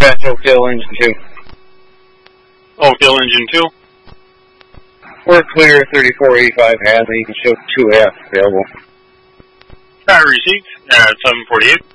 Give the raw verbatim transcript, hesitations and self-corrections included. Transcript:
Dispatch Oakdale Engine two. Oakdale Engine two. We're clear, thirty-four eighty-five Hadley. You can show two F available. Got a receipt at seven forty-eight.